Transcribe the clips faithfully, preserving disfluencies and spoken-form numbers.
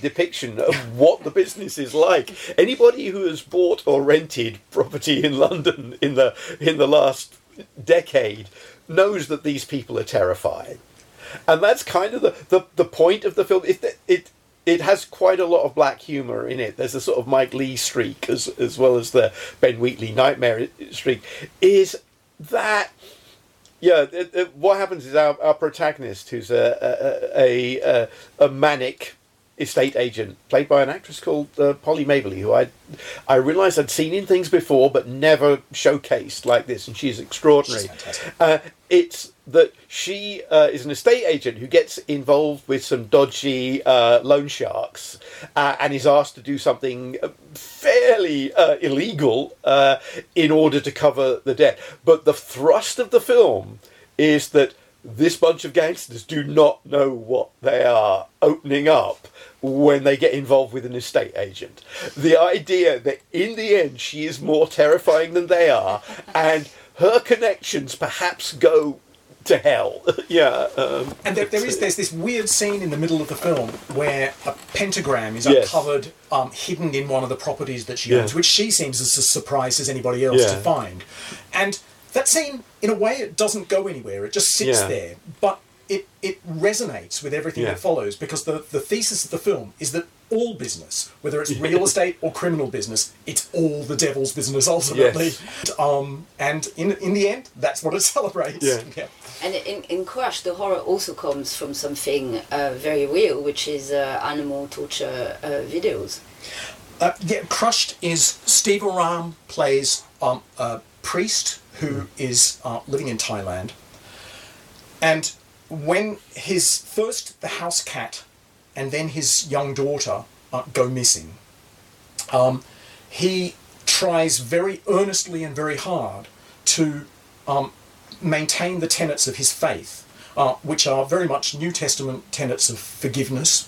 depiction of what the business is like. Anybody who has bought or rented property in London in the in the last decade knows that these people are terrifying. And that's kind of the, the, the point of the film. It, it it has quite a lot of black humour in it. There's a sort of Mike Leigh streak as as well as the Ben Wheatley nightmare streak. Is that, yeah, it, it, what happens is our, our protagonist, who's a a, a, a manic estate agent, played by an actress called uh, Polly Mabley, who I I realised I'd seen in things before but never showcased like this, and she's extraordinary. She's fantastic. Uh, it's that she uh, is an estate agent who gets involved with some dodgy uh, loan sharks uh, and is asked to do something fairly uh, illegal uh, in order to cover the debt. But the thrust of the film is that this bunch of gangsters do not know what they are opening up when they get involved with an estate agent. The idea that in the end she is more terrifying than they are, and her connections perhaps go to hell. yeah. Um, and there, there is there's this weird scene in the middle of the film where a pentagram is Yes. uncovered, um, hidden in one of the properties that she Yeah. owns, which she seems as surprised as anybody else Yeah. to find. And that scene, in a way, it doesn't go anywhere. It just sits Yeah. there. But it, it resonates with everything Yeah. that follows, because the, the thesis of the film is that all business, whether it's real estate or criminal business, it's all the devil's business ultimately. Yes. Um, and in in the end, that's what it celebrates. Yeah. yeah. And in, in Crush, the horror also comes from something uh, very real, which is uh, animal torture uh, videos. Uh, yeah, Crushed is Steve Oram plays um, a priest who is uh, living in Thailand, and when his first the house cat and then his young daughter uh, go missing, um, he tries very earnestly and very hard to um, maintain the tenets of his faith, uh, which are very much New Testament tenets of forgiveness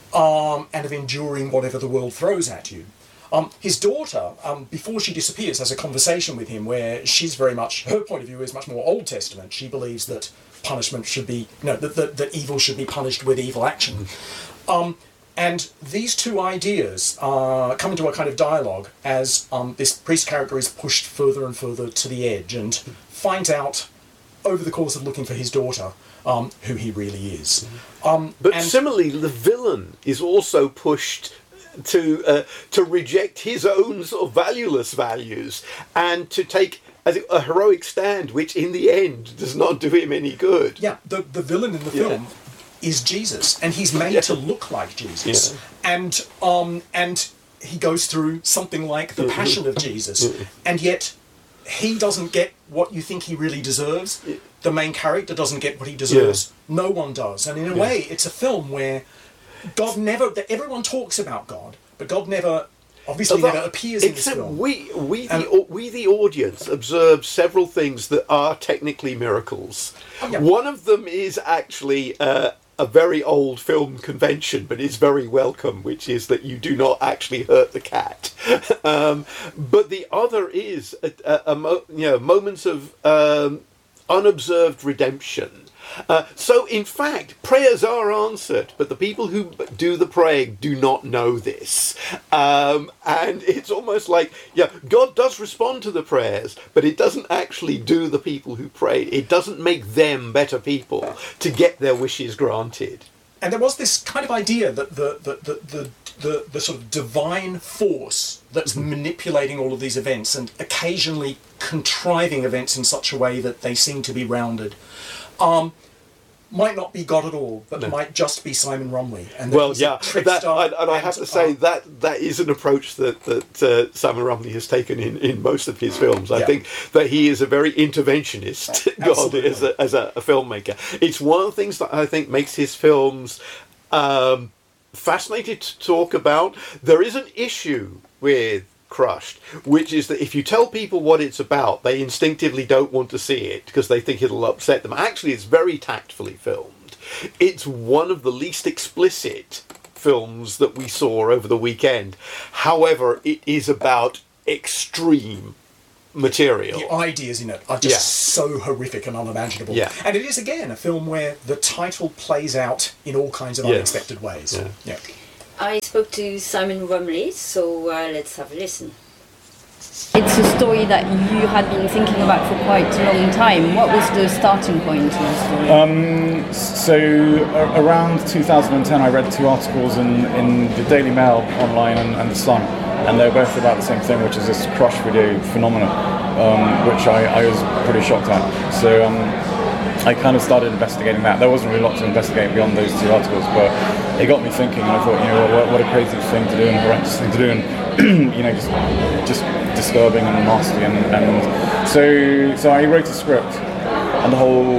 um, and of enduring whatever the world throws at you. Um, his daughter, um, before she disappears, has a conversation with him where she's very much, her point of view is much more Old Testament. She believes that punishment should be, no, that, that, that evil should be punished with evil action. Um, and these two ideas uh, come into a kind of dialogue as um, this priest character is pushed further and further to the edge and finds out over the course of looking for his daughter um, who he really is. Um, but and similarly, the villain is also pushed to uh, to reject his own sort of valueless values and to take a, a heroic stand, which in the end does not do him any good. Yeah, the, the villain in the Yeah. film is Jesus, and he's made Yeah. to look like Jesus. Yeah. And um, and he goes through something like the Passion of Jesus, and yet he doesn't get what you think he really deserves. The main character doesn't get what he deserves. No one does. And in a Yeah. way, it's a film where God never... Everyone talks about God, but God never... Obviously, Although, never appears in this except film. we, we, And- the, au- we, the audience, observe several things that are technically miracles. Oh, yeah. One of them is actually uh, a very old film convention, but it's very welcome, which is that you do not actually hurt the cat. um, but the other is a, a, a mo- you know, moments of um, unobserved redemption. Uh, so, in fact, prayers are answered, but the people who do the praying do not know this. Um, and it's almost like, yeah, God does respond to the prayers, but it doesn't actually do the people who pray. It doesn't make them better people to get their wishes granted. And there was this kind of idea that the the, the, the, the, the sort of divine force that's manipulating all of these events and occasionally contriving events in such a way that they seem to be rounded, um, might not be God at all, but No. might just be Simon Romley. And that Well, he's a yeah, trickster that, and, and I have to say um, that that is an approach that that uh, Simon Romney has taken in, in most of his films. I Yeah. think that he is a very interventionist God Absolutely. as a, as a, a filmmaker. It's one of the things that I think makes his films um, fascinating to talk about. There is an issue with Crushed, which is that if you tell people what it's about, they instinctively don't want to see it because they think it'll upset them. Actually, it's very tactfully filmed. It's one of the least explicit films that we saw over the weekend. However, it is about extreme material. the ideas in it are just Yeah. so horrific and unimaginable. Yeah. And it is, again, a film where the title plays out in all kinds of Yes. unexpected ways. Yeah. Yeah. I spoke to Simon Rumley, so uh, let's have a listen. It's a story that you had been thinking about for quite a long time. What was the starting point of the story? Um, so uh, around two thousand ten I read two articles in, in the Daily Mail online and, and The Sun, and they were both about the same thing, which is this crush video phenomenon, um, which I, I was pretty shocked at. So um, I kind of started investigating that. There wasn't really a lot to investigate beyond those two articles, but it got me thinking, and I thought, you know, what, what a crazy thing to do and horrendous thing to do, and you know, just just disturbing and nasty, and, and so so I wrote a script, and the whole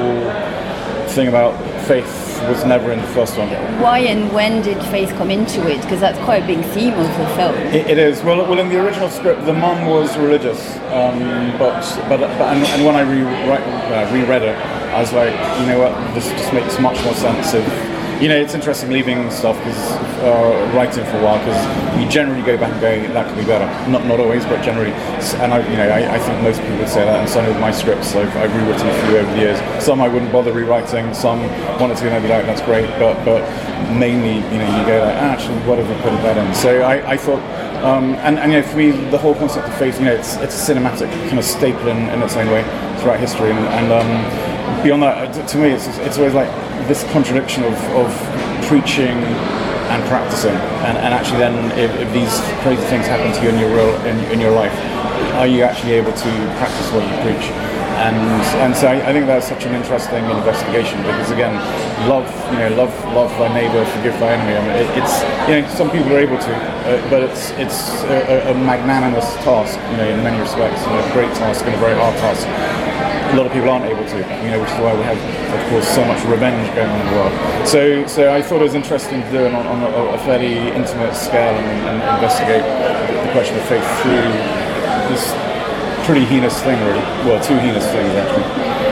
thing about faith was never in the first one. Why and when did faith come into it? Because that's quite a big theme of the film. It, it is. Well, well, in the original script, the mum was religious, um, but but, but and, and when I re- uh, reread it, I was like, you know what, this just makes much more sense of, you know, it's interesting leaving stuff, because uh, writing for a while, because you generally go back and go, that could be better. Not not always, but generally. And I, you know, I, I think most people would say that. And some of my scripts, I've, I've rewritten a few over the years. Some I wouldn't bother rewriting. Some wanted to, and I'd be like, that's great. But but mainly, you know, you go like, ah, actually, what have we put that in? So I, I thought, um, and, and you know, for me, the whole concept of faith, you know, it's it's a cinematic kind of staple in, in its own way throughout history, and. and um, Beyond that, to me, it's it's always like this contradiction of, of preaching and practicing, and, and actually then, if, if these crazy things happen to you in your real in, in your life, are you actually able to practice what you preach? And and so I, I think that's such an interesting investigation, because again, love, you know, love love thy neighbour, forgive thy enemy. I mean, it, it's, you know, some people are able to, uh, but it's it's a, a magnanimous task, you know, in many respects, you know, a great task and a very hard task. A lot of people aren't able to, you know, which is why we have, of course, so much revenge going on in the world. So, so I thought it was interesting to do it on, on a, a fairly intimate scale, and, and investigate the question of faith through this pretty heinous thing, really. Well, two heinous things, actually.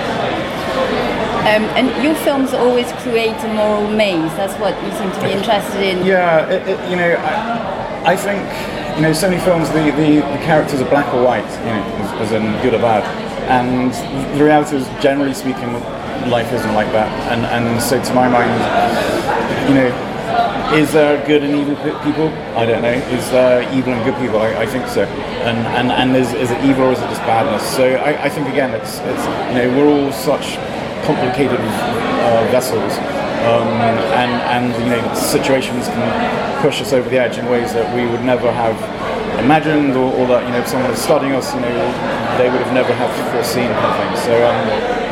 Um, and your films always create a moral maze. That's what you seem to be interested in. Yeah, it, it, you know, I, I think, you know, so many films, the, the, the characters are black or white, you know, as, as in good or bad. And the reality is, generally speaking, life isn't like that. And and so to my mind, you know, is there good and evil people? I don't know. Is there evil and good people? I, I think so. And and, and is, is it evil, or is it just badness? So I, I think, again, it's, it's, you know, we're all such complicated uh, vessels. Um, and, and, you know, situations can push us over the edge in ways that we would never have imagined, or, or that, you know, if someone was studying us, you know, they would have never have foreseen kind of thing. So, um,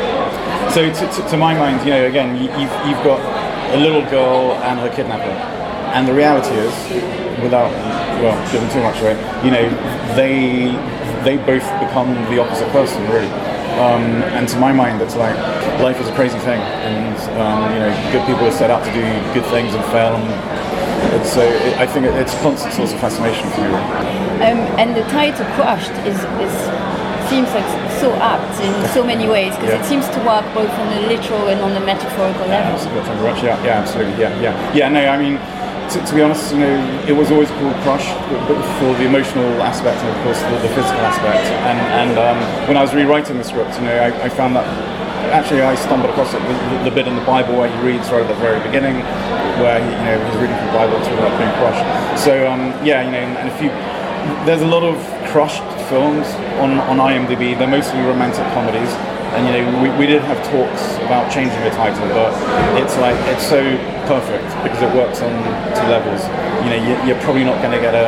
so to, to, to my mind, you know, again, you, you've, you've got a little girl and her kidnapper, and the reality is, without, well, giving too much away, you know, they they both become the opposite person, really. Um, and to my mind, it's like life is a crazy thing, and um, you know, good people are set out to do good things and fail. And it's, so it, I think it, it's a constant source of fascination for me. Really. Um, and the title "Crushed" is, is seems like so apt in so many ways, because yeah. it seems to work both on the literal and on the metaphorical level. Yeah, yeah, absolutely. Yeah, yeah, yeah. No, I mean, to, to be honest, you know, it was always called Crush, but, but for the emotional aspect and, of course, the, the physical aspect. And and um, when I was rewriting the script, you know, I, I found that actually I stumbled across it, the, the bit in the Bible where he reads right at the very beginning, where he, you know, he's reading from the Bible and talking about being crushed. So um, yeah, you know, and if you, there's a lot of crushed films on, on IMDb. They're mostly romantic comedies, and you know, we, we did have talks about changing the title, but it's like, it's so perfect because it works on two levels. You know, you, you're probably not going to get a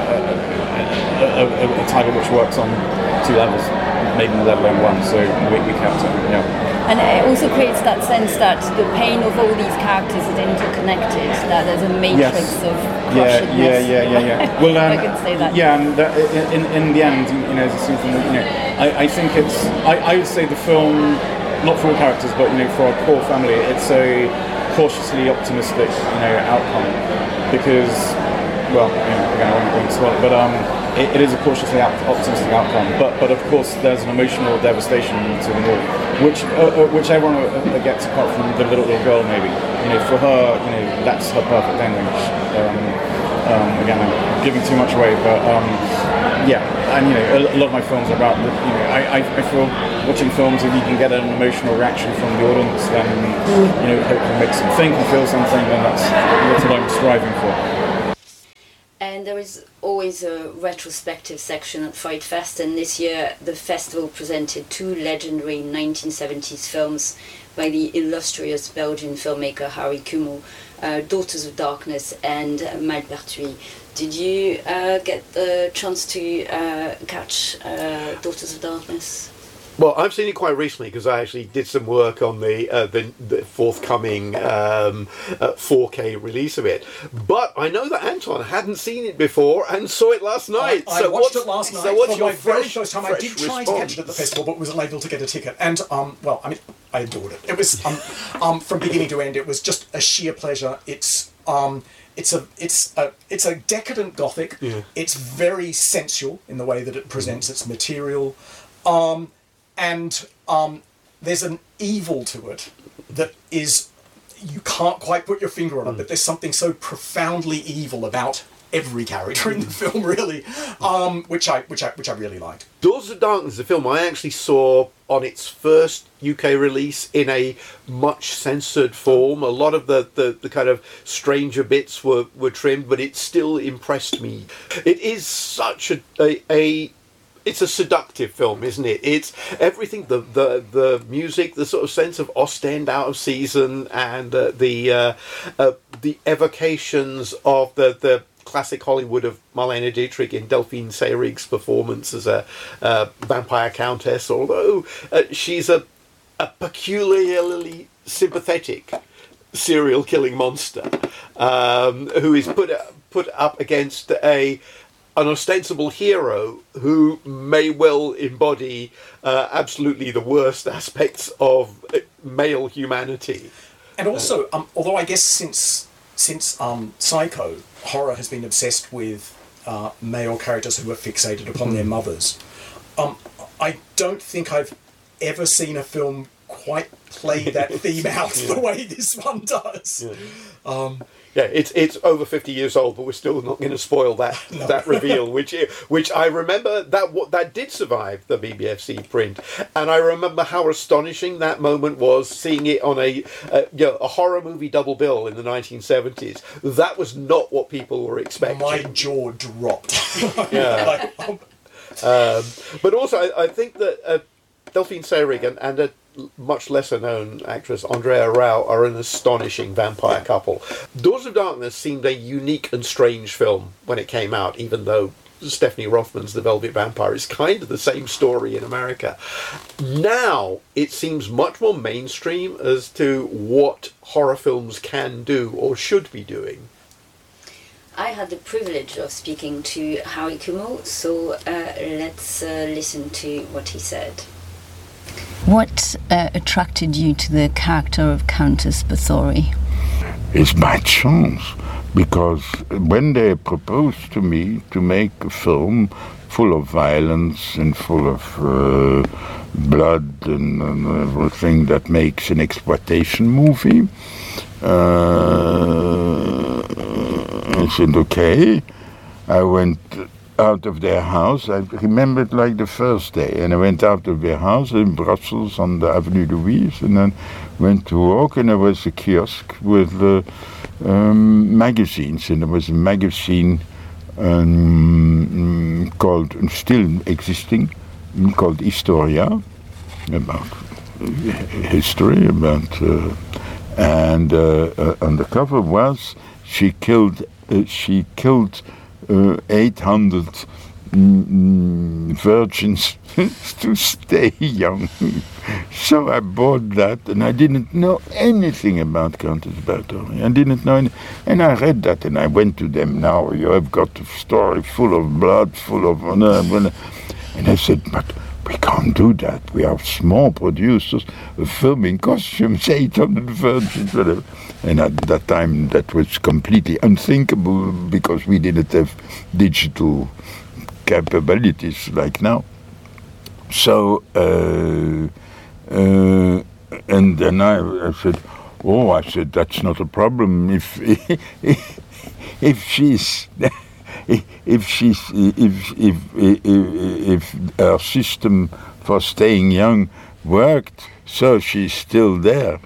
a, a, a a title which works on two levels, maybe let alone one. So we, we kept it. Yeah. And it also creates that sense that the pain of all these characters is interconnected, that there's a matrix yes. of yeah, crushedness. yeah, yeah, yeah, yeah. Well, um, I can say that. Yeah, and that, in, in the end, you know, it's something that, you know, I, I think it's, I, I would say the film, not for all characters, but, you know, for our core family, it's a cautiously optimistic, you know, outcome, because, well, you know, again, I won't go into it, but um, it, it is a cautiously optimistic outcome. But, but of course, there's an emotional devastation to them all, which, uh, uh, which everyone uh, gets, apart from the little, little girl, maybe. You know, for her, you know, that's her perfect ending. Um, um, again, I'm giving too much away, but um, yeah, and you know, a, a lot of my films are about, the, you know, I, I, I feel watching films, if you can get an emotional reaction from the audience, then, you know, hopefully makes them think and feel something, then that's, that's what I'm striving for. And there is always a retrospective section at Fright Fest, and this year the festival presented two legendary nineteen seventies films by the illustrious Belgian filmmaker Harry Kumel, uh, Daughters of Darkness and Malpertuis. Did you uh, get the chance to uh, catch uh, Daughters of Darkness? Well, I've seen it quite recently because I actually did some work on the uh, the, the forthcoming um, uh, four K release of it. But I know that Anton hadn't seen it before and saw it last night. I, I so watched what's, it last night so what's for your my very fresh, first time. I fresh did try response? to catch it at the festival, but was unable to get a ticket. And um, well, I mean, I adored it. It was um, um, from beginning to end. It was just a sheer pleasure. It's um. It's a it's a it's a decadent gothic. Yeah. It's very sensual in the way that it presents its material, um, and um, there's an evil to it that is you can't quite put your finger on it. But there's something so profoundly evil about every character in the film, really, um, which I which I which I really liked. Daughters of Darkness, the film I actually saw on its first U K release in a much censored form. A lot of the, the, the kind of stranger bits were, were trimmed, but it still impressed me. It is such a, a, a it's a seductive film, isn't it? It's everything, the the, the music, the sort of sense of Ostend out of season, and uh, the uh, uh, the evocations of the the classic Hollywood of Marlene Dietrich in Delphine Seyrigg's performance as a uh, vampire countess, although uh, she's a, a peculiarly sympathetic serial killing monster um, who is put put up against a an ostensible hero who may well embody uh, absolutely the worst aspects of male humanity. And also, um, although I guess since since um, Psycho, horror has been obsessed with uh, male characters who are fixated upon their mothers. Um, I don't think I've ever seen a film quite play that theme out yeah. the way this one does. Yeah. Um, Yeah, it's it's over fifty years old, but we're still not going to spoil that No. that reveal, which which I remember that what that did survive the B B F C print, and I remember how astonishing that moment was, seeing it on a uh, you know, a horror movie double bill in the nineteen seventies. That was not what people were expecting. my jaw dropped. Yeah. Like, um, Um, but also, I, I think that uh, Delphine Seyrig and, and a much lesser known actress, Andrea Rau, are an astonishing vampire couple. Daughters of Darkness seemed a unique and strange film when it came out, even though Stephanie Rothman's The Velvet Vampire is kind of the same story in America. Now, it seems much more mainstream as to what horror films can do or should be doing. I had the privilege of speaking to Harry Kumel, so uh, let's uh, listen to what he said. What uh, attracted you to the character of Countess Bathory? It's by chance, because when they proposed to me to make a film full of violence and full of uh, blood and, and everything that makes an exploitation movie, uh, I said, okay. I went out of their house. I remember it like the first day. And I went out of their house in Brussels on the Avenue Louise, and then went to walk, and there was a kiosk with uh, um, magazines. And there was a magazine um, called, still existing, called Historia, about history, about... Uh, and uh, uh, on the cover was, she killed, uh, she killed Uh, eight hundred mm, virgins to stay young. So I bought that, and I didn't know anything about Countess Bathory. I didn't know any, and I read that, and I went to them. Now you have got a story full of blood, full of, uh, and I said, but we can't do that. We are small producers of filming costumes, eight hundred virgins, whatever. And at that time, that was completely unthinkable because we didn't have digital capabilities like now. So, uh, uh, and then I, I said, oh, I said, that's not a problem if if, if she's... If she's, if, if if if her system for staying young worked, so she's still there.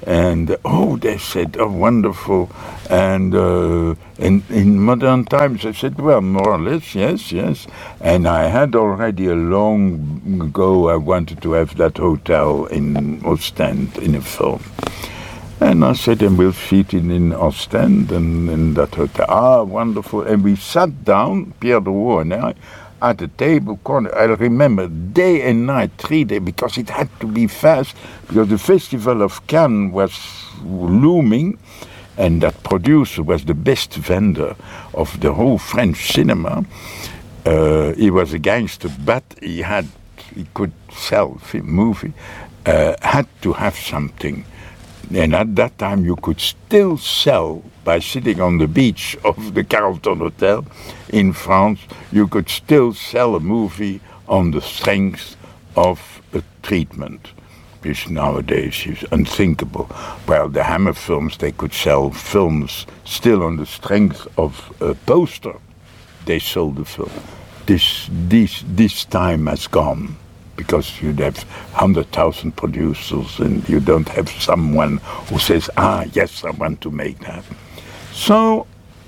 And oh, they said, oh, wonderful. And uh, in, in modern times, I said, well, more or less, yes, yes. And I had already a long ago, I wanted to have that hotel in Ostend in a film. And I said, and we'll shoot it in Ostend and in that hotel. Ah, wonderful. And we sat down, Pierre de Woo and I, at the table corner. I remember day and night, three days, because it had to be fast, because the Festival of Cannes was looming, and that producer was the best vendor of the whole French cinema. Uh, he was a gangster, but he had, he could sell film, movie, uh, had to have something. And at that time you could still sell, by sitting on the beach of the Carlton Hotel in France, you could still sell a movie on the strength of a treatment, which nowadays is unthinkable. Well, the Hammer films, they could sell films still on the strength of a poster. They sold the film. This, this, this time has gone, because you'd have one hundred thousand producers and you don't have someone who says, ah, yes, I want to make that. So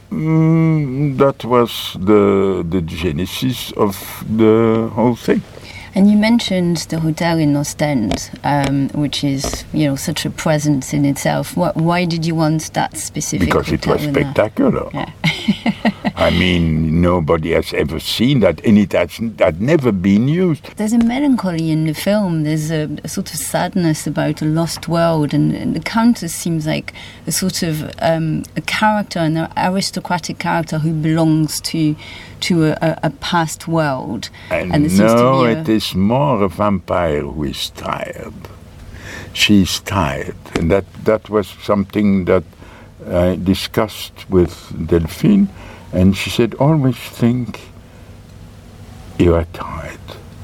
mm, that was the, the genesis of the whole thing. And you mentioned the hotel in Ostend, um, which is, you know, such a presence in itself. What, why did you want that specific Because hotel? Because it was spectacular. Yeah. I mean, nobody has ever seen that, and it has had never been used. There's a melancholy in the film. There's a, a sort of sadness about a lost world, and, and the Countess seems like a sort of um, a character, an aristocratic character who belongs to to a, a, a past world. And, and there seems no, to be a, it is more a vampire who is tired. She's tired, and that, that was something that I discussed with Delphine, and she said, always think you are tired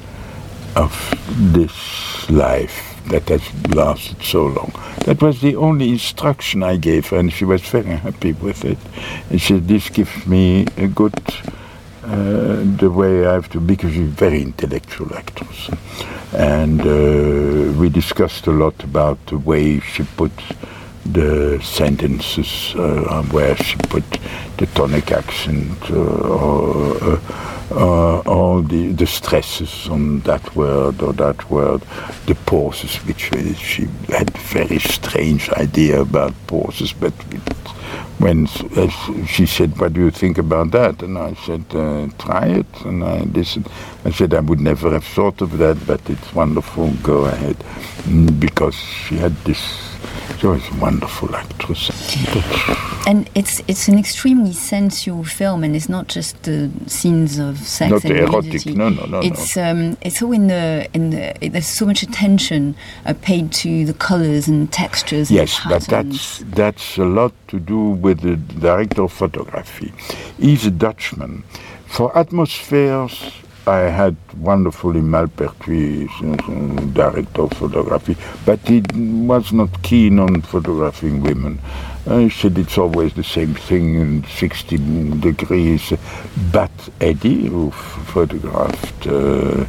of this life that has lasted so long. That was the only instruction I gave her, and she was very happy with it. And she said, this gives me a good, uh, the way I have to, because she's a very intellectual actress. And uh, we discussed a lot about the way she put the sentences, uh, where she put the tonic accent, uh, or uh, uh, all the, the stresses on that word or that word, the pauses, which she had a very strange idea about pauses, but when uh, she said, what do you think about that? And I said, uh, try it. And I listened. I said, I would never have thought of that, but it's wonderful, go ahead. Because she had this, she was a wonderful actress. And it's it's an extremely sensual film, and it's not just the scenes of sex Not and erotic, nudity. no, no, no. It's no. um it's all in the in the there's so much attention uh, paid to the colours and textures. Yes, and but patterns. that's that's a lot to do with the director of photography. He's a Dutchman. For atmospheres, I had wonderfully Malpertuis, uh, director of photography, but he was not keen on photographing women. Uh, he said it's always the same thing in sixty degrees. But Eddie, who f- photographed uh,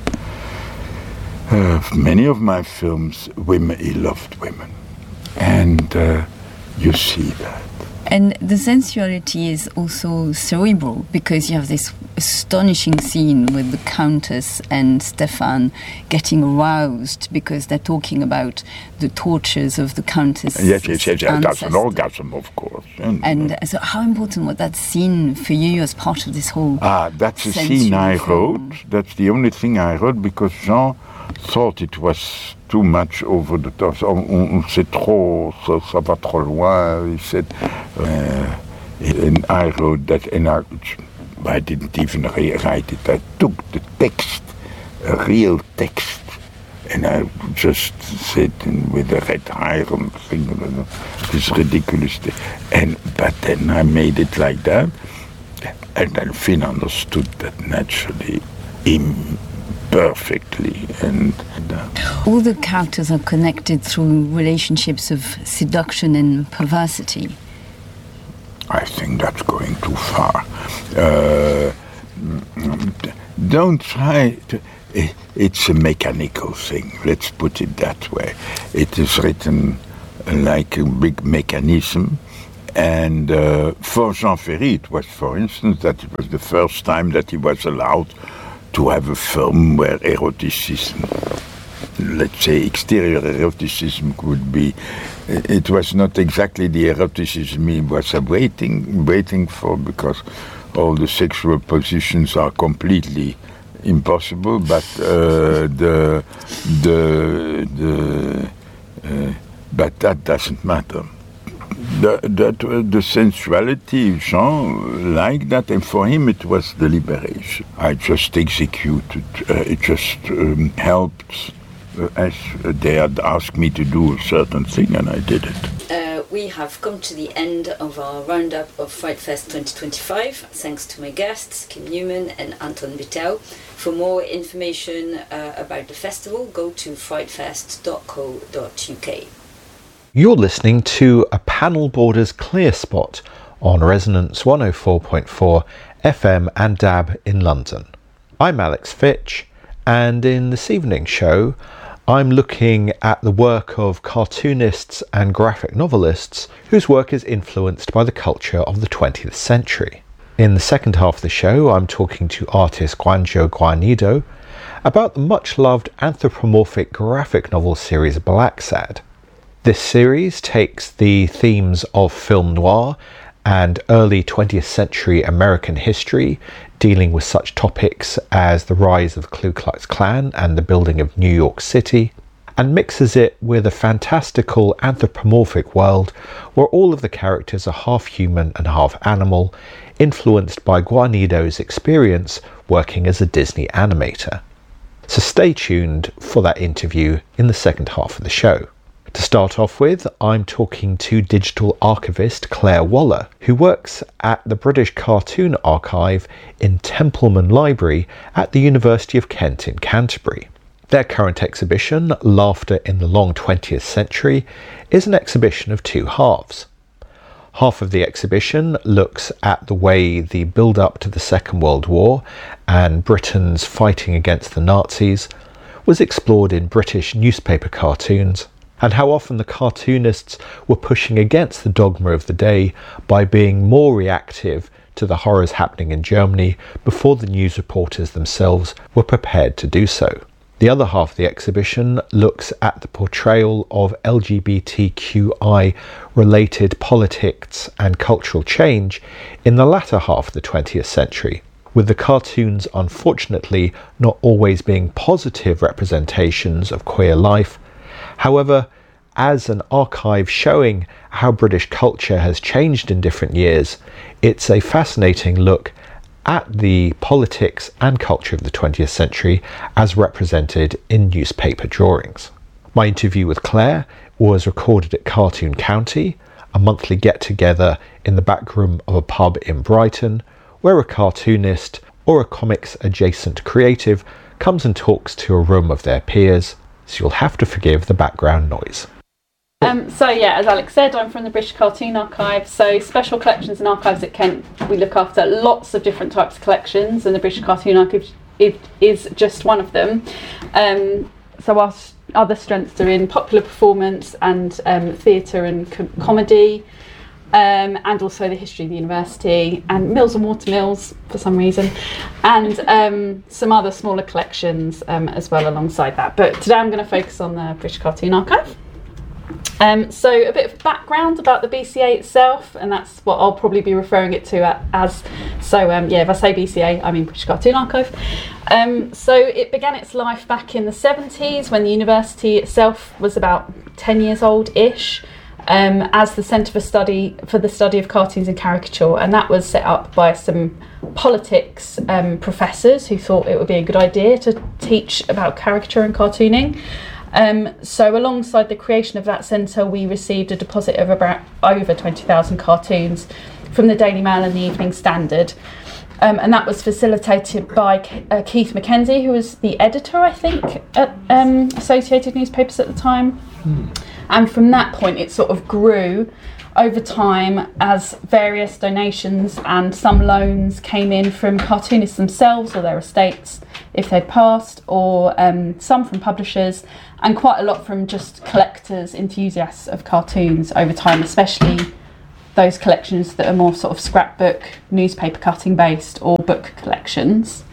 uh, many of my films, women, he loved women. And uh, you see that. And the sensuality is also cerebral, because you have this astonishing scene with the Countess and Stefan getting aroused because they're talking about the tortures of the Countess. Yes, yes, yes, yes. That's an orgasm, of course. And, And so how important was that scene for you as part of this whole ah, that's a sensual scene I film? wrote. That's the only thing I wrote, because Jean thought it was too much over the top. On, on, c'est trop, ça, ça va trop loin, he said. Uh, and I wrote that, and I, I didn't even re- write it. I took the text, a real text, and I just said in, with a red iron thing, this ridiculous thing. And, but then I made it like that, and then Finn understood that naturally, im- perfectly, and uh, all the characters are connected through relationships of seduction and perversity. I think that's going too far. Uh, don't try to... It's a mechanical thing, let's put it that way. It is written like a big mechanism. And uh, for Jean Ferry, it was, for instance, that it was the first time that he was allowed to have a film where eroticism, let's say exterior eroticism, could be. It was not exactly the eroticism he was waiting, waiting for, because all the sexual positions are completely impossible. But uh, the the the uh, but that doesn't matter. The, that, uh, the sensuality, Jean liked that, and for him it was the liberation. I just executed, uh, it just um, helped uh, as they had asked me to do a certain thing, and I did it. Uh, we have come to the end of our roundup of Fright Fest twenty twenty-five, thanks to my guests, Kim Newman and Anton Vittel. For more information uh, about the festival, go to fright fest dot co dot U K. You're listening to a Panel Borders Clear Spot on Resonance one oh four point four F M and D A B in London. I'm Alex Fitch, and in this evening's show I'm looking at the work of cartoonists and graphic novelists whose work is influenced by the culture of the twentieth century. In the second half of the show I'm talking to artist Guangzhou Guanido about the much-loved anthropomorphic graphic novel series Blacksad. This series takes the themes of film noir and early twentieth century American history, dealing with such topics as the rise of the Ku Klux Klan and the building of New York City, and mixes it with a fantastical anthropomorphic world where all of the characters are half human and half animal, influenced by Guanido's experience working as a Disney animator. So stay tuned for that interview in the second half of the show. To start off with, I'm talking to digital archivist Claire Waller, who works at the British Cartoon Archive in Templeman Library at the University of Kent in Canterbury. Their current exhibition, Laughter in the Long twentieth Century, is an exhibition of two halves. Half of the exhibition looks at the way the build-up to the Second World War and Britain's fighting against the Nazis was explored in British newspaper cartoons, and how often the cartoonists were pushing against the dogma of the day by being more reactive to the horrors happening in Germany before the news reporters themselves were prepared to do so. The other half of the exhibition looks at the portrayal of L G B T Q I related politics and cultural change in the latter half of the twentieth century, with the cartoons unfortunately not always being positive representations of queer life. However, as an archive showing how British culture has changed in different years, it's a fascinating look at the politics and culture of the twentieth century as represented in newspaper drawings. My interview with Claire was recorded at Cartoon County, a monthly get-together in the back room of a pub in Brighton, where a cartoonist or a comics-adjacent creative comes and talks to a room of their peers, so you'll have to forgive the background noise. Um, so yeah, as Alex said, I'm from the British Cartoon Archive. So Special Collections and Archives at Kent, we look after lots of different types of collections, and the British Cartoon Archive is just one of them. Um, so our other strengths are in popular performance and um, theatre and com- comedy, um, and also the history of the university, and Mills and Watermills for some reason, and um, some other smaller collections um, as well alongside that. But today I'm going to focus on the British Cartoon Archive. Um, so a bit of background about the B C A itself, and that's what I'll probably be referring it to as. So um, yeah, if I say B C A, I mean British Cartoon Archive. Um, so it began its life back in the seventies when the university itself was about ten years old-ish, um, as the Centre for Study for the Study of Cartoons and Caricature, and that was set up by some politics um, professors who thought it would be a good idea to teach about caricature and cartooning. Um, so alongside the creation of that centre, we received a deposit of about over twenty thousand cartoons from the Daily Mail and the Evening Standard. Um, and that was facilitated by K- uh, Keith Mackenzie, who was the editor, I think, at um, Associated Newspapers at the time. Mm. And from that point, it sort of grew over time, as various donations and some loans came in from cartoonists themselves or their estates if they'd passed, or um, some from publishers, and quite a lot from just collectors, enthusiasts of cartoons over time, especially those collections that are more sort of scrapbook, newspaper cutting based, or book collections.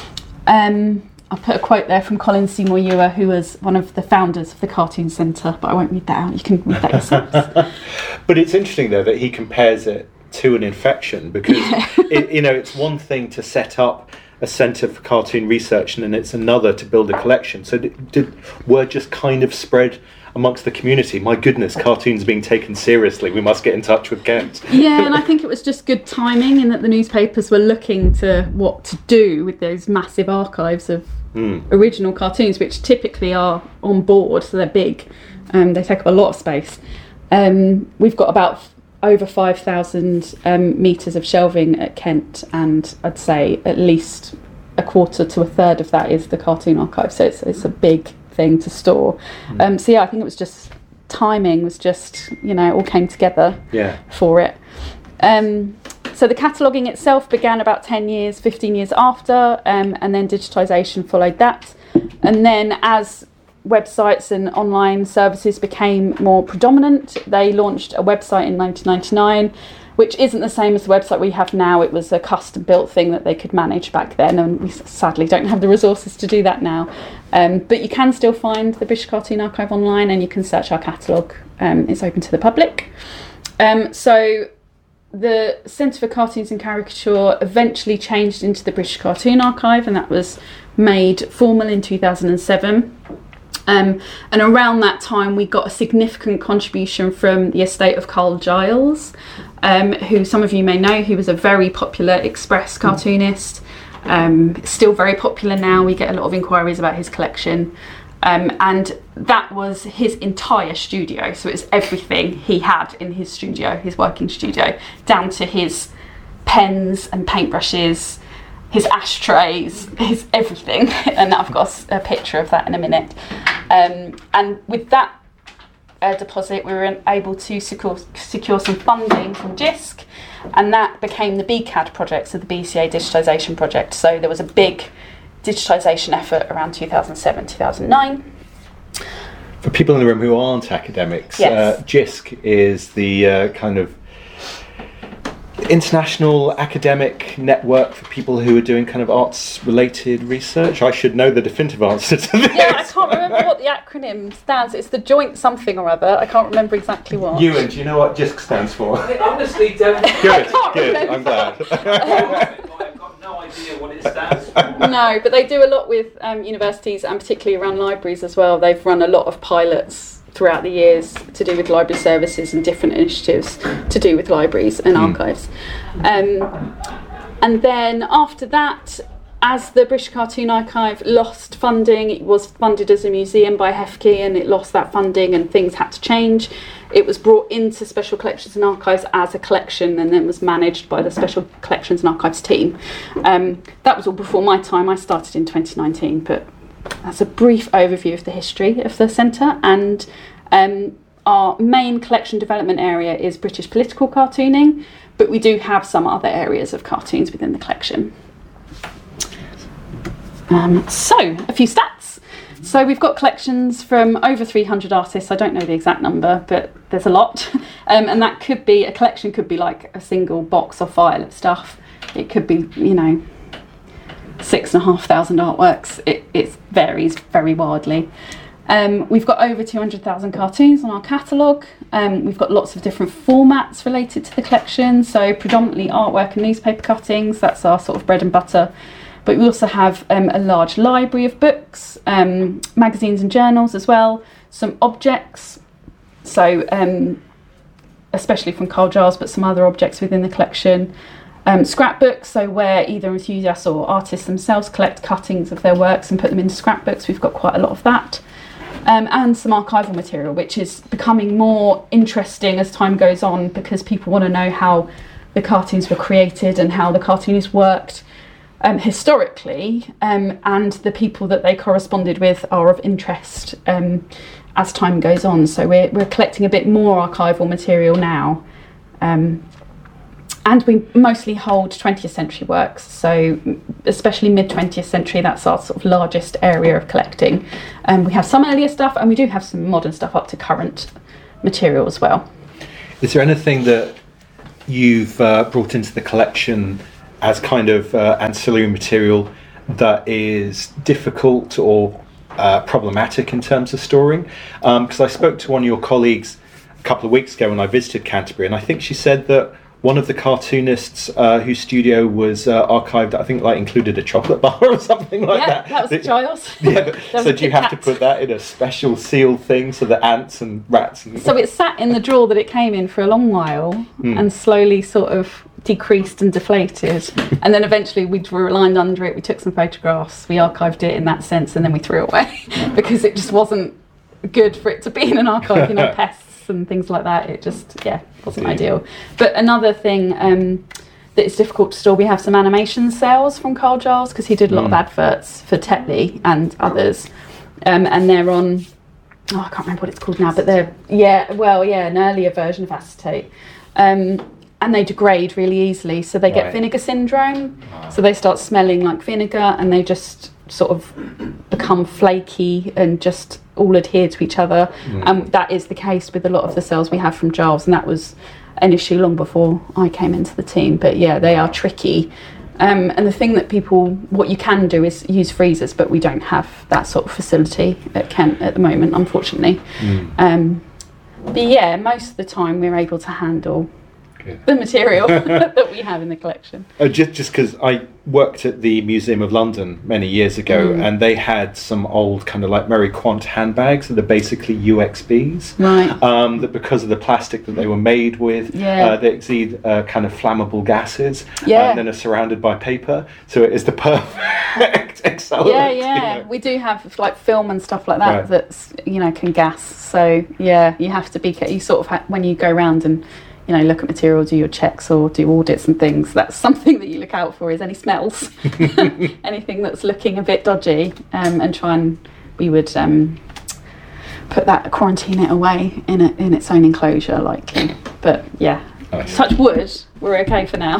Um, I put a quote there from Colin Seymour Ewer, who was one of the founders of the Cartoon Centre, but I won't read that out, you can read that yourselves. But it's interesting, though, that he compares it to an infection, because, yeah. it, you know, it's one thing to set up a centre for cartoon research, and then it's another to build a collection. So did, did word just kind of spread amongst the community? My goodness, cartoons being taken seriously, we must get in touch with Kent. Yeah, and I think it was just good timing in that the newspapers were looking to what to do with those massive archives of mm. original cartoons, which typically are on board, so they're big, um, they take up a lot of space. Um, we've got about f- over five thousand um, metres of shelving at Kent, and I'd say at least a quarter to a third of that is the cartoon archive, so it's, it's a big thing to store. Mm. Um, so yeah, I think it was just timing was just, you know, it all came together yeah. for it. Um, so the cataloguing itself began about ten years, fifteen years after, um, and then digitisation followed that. And then as websites and online services became more predominant, they launched a website in nineteen ninety-nine, which isn't the same as the website we have now. It was a custom built thing that they could manage back then, and we sadly don't have the resources to do that now. Um, but you can still find the British Cartoon Archive online, and you can search our catalogue. Um, it's open to the public. Um, so the Centre for Cartoons and Caricature eventually changed into the British Cartoon Archive, and that was made formal in two thousand seven. Um, and around that time we got a significant contribution from the estate of Carl Giles, um, who some of you may know, who was a very popular Express cartoonist, um, still very popular now. We get a lot of inquiries about his collection, um, and that was his entire studio, so it was everything he had in his studio, his working studio, down to his pens and paintbrushes, his ashtrays, his everything, and I've got a picture of that in a minute. Um, and with that uh, deposit, we were able to secure, secure some funding from JISC, and that became the B C A D project, so the B C A digitisation project. So there was a big digitisation effort around two thousand seven, two thousand nine. For people in the room who aren't academics, yes. uh, JISC is the uh, kind of international academic network for people who are doing kind of arts related research. I should know the definitive answer to this. Yeah, I can't remember what the acronym stands. It's the joint something or other. I can't remember exactly what. Ewan, do you know what JISC stands for? I honestly don't. Good, good, I'm glad. I've got no idea what it stands for. No, but they do a lot with um, universities, and particularly around libraries as well. They've run a lot of pilots throughout the years to do with library services and different initiatives to do with libraries and mm. archives. Um, and then after that, as the British Cartoon Archive lost funding, it was funded as a museum by H E F C, and it lost that funding and things had to change. It was brought into Special Collections and Archives as a collection, and then was managed by the Special Collections and Archives team. Um, that was all before my time. I started in twenty nineteen, but that's a brief overview of the history of the centre. And um, our main collection development area is British political cartooning, but we do have some other areas of cartoons within the collection. Um, so, a few stats. So we've got collections from over three hundred artists. I don't know the exact number, but there's a lot. Um, and that could be, a collection could be like a single box or file of stuff. It could be, you know, six and a half thousand artworks. It, it varies very wildly. Um, we've got over two hundred thousand cartoons on our catalogue. Um, we've got lots of different formats related to the collection, so predominantly artwork and newspaper cuttings. That's our sort of bread and butter. But we also have um, a large library of books, um, magazines and journals as well, some objects, so um, especially from Carl Giles, but some other objects within the collection. Um, scrapbooks, so where either enthusiasts or artists themselves collect cuttings of their works and put them into scrapbooks. We've got quite a lot of that. Um, and some archival material, which is becoming more interesting as time goes on, because people want to know how the cartoons were created and how the cartoonists worked um, historically, um, and the people that they corresponded with are of interest um, as time goes on. So we're, we're collecting a bit more archival material now Um, and we mostly hold twentieth century works, so especially mid twentieth century, that's our sort of largest area of collecting. Um, we have some earlier stuff, and we do have some modern stuff up to current material as well. Is there anything that you've uh, brought into the collection as kind of uh, ancillary material that is difficult or uh, problematic in terms of storing? Because um, I spoke to one of your colleagues a couple of weeks ago when I visited Canterbury, and I think she said that one of the cartoonists uh, whose studio was uh, archived, I think, like included a chocolate bar or something like yeah, that. that was Giles. Yeah, but, so do you have to put that in a special sealed thing so that ants and rats and... So it sat in the drawer that it came in for a long while mm. and slowly sort of decreased and deflated, and then eventually we drew a line under it, we took some photographs, we archived it in that sense, and then we threw it away because it just wasn't good for it to be in an archive, you know, pests and things like that. It just, yeah, wasn't ideal. But another thing um, that is difficult to store, we have some animation sales from Carl Giles, because he did a lot mm. of adverts for Tetley and others, um, and they're on, oh, I can't remember what it's called now, but they're, yeah, well, yeah, an earlier version of acetate. Um, and they degrade really easily, so they get right. vinegar syndrome, so they start smelling like vinegar, and they just sort of become flaky and just all adhere to each other. Mm. And that is the case with a lot of the cells we have from Giles, and that was an issue long before I came into the team. But yeah, they are tricky. Um, and the thing that people, what you can do is use freezers, but we don't have that sort of facility at Kent at the moment, unfortunately. Mm. Um, but yeah, most of the time we're able to handle the material that we have in the collection. Uh, just just because I worked at the Museum of London many years ago, mm. and they had some old kind of like Mary Quant handbags that are basically U X Bs. Right. Um, that because of the plastic that they were made with, yeah. uh, they exude uh, kind of flammable gases, yeah. and then are surrounded by paper. So it is the perfect accelerant. Yeah, yeah. You know? We do have like film and stuff like that right. that's, you know, can gas. So yeah, you have to be, you sort of, ha- when you go around and, you know, look at material, do your checks or do audits and things, that's something that you look out for, is any smells, anything that's looking a bit dodgy, um, and try and, we would um, put that, quarantine it away in a, in its own enclosure likely. But yeah, nice. Touch wood, we're okay for now.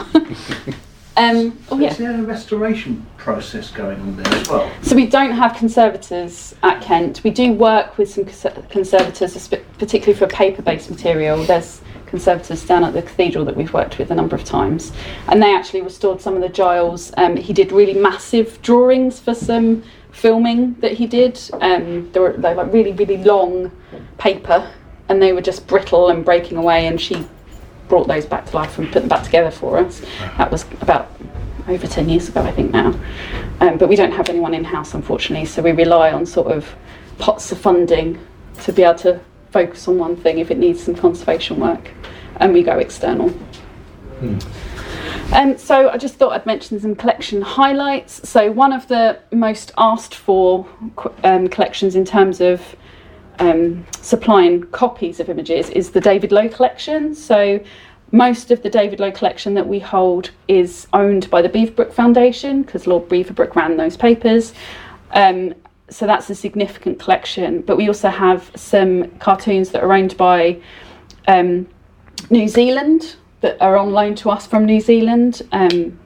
um, oh, yeah. Is there a restoration process going on there as well? So we don't have conservators at Kent. We do work with some cons- conservators, particularly for paper-based material. There's conservators down at the cathedral that we've worked with a number of times, and they actually restored some of the Giles. Um, he did really massive drawings for some filming that he did. Um, they were they were like really really long paper, and they were just brittle and breaking away, and she brought those back to life and put them back together for us. That was about over ten years ago, I think now. Um, but we don't have anyone in-house, unfortunately, so we rely on sort of pots of funding to be able to focus on one thing if it needs some conservation work, and we go external. Hmm. Um, so I just thought I'd mention some collection highlights. So one of the most asked for um, collections in terms of um, supplying copies of images is the David Lowe collection. So most of the David Lowe collection that we hold is owned by the Beaverbrook Foundation, because Lord Beaverbrook ran those papers. Um, so that's a significant collection, but we also have some cartoons that are owned by um, New Zealand that are on loan to us from New Zealand, um,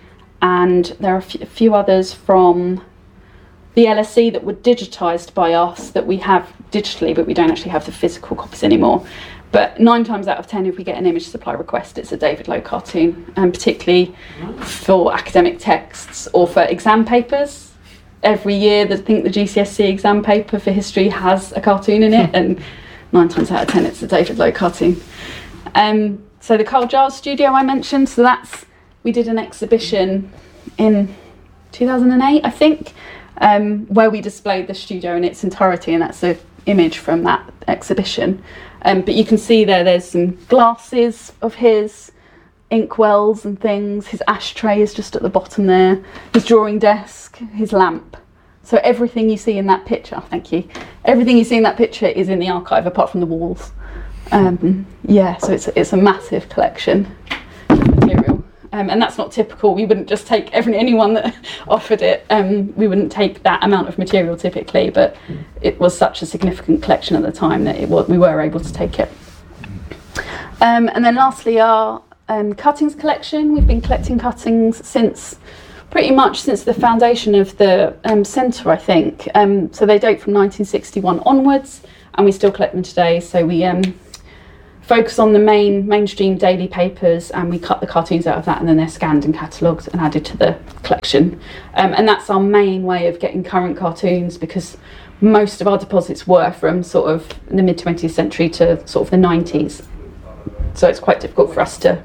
and there are a few, a few others from the L S E that were digitised by us that we have digitally, but we don't actually have the physical copies anymore. But nine times out of ten, if we get an image supply request, it's a David Lowe cartoon, and particularly for academic texts or for exam papers. Every year, I think the G C S E exam paper for history has a cartoon in it, and nine times out of ten, it's a David Lowe cartoon. Um, so the Carl Giles studio I mentioned, so that's, we did an exhibition in two thousand eight, I think, um, where we displayed the studio in its entirety, and that's an image from that exhibition. Um, but you can see there, there's some glasses of his, inkwells and things, his ashtray is just at the bottom there, his drawing desk, his lamp. So everything you see in that picture, thank you, everything you see in that picture is in the archive apart from the walls. Um, yeah, so it's, it's a massive collection of material. Um, and that's not typical. We wouldn't just take every anyone that offered it. Um, we wouldn't take that amount of material typically, but it was such a significant collection at the time that it was, we were able to take it. Um, and then lastly, our um, cuttings collection. We've been collecting cuttings since pretty much since the foundation of the um, centre, I think. Um, so they date from nineteen sixty-one onwards, and we still collect them today. So we um, focus on the main mainstream daily papers, and we cut the cartoons out of that, and then they're scanned and catalogued and added to the collection. Um, and that's our main way of getting current cartoons, because most of our deposits were from sort of the mid twentieth century to sort of the nineties. So it's quite difficult for us to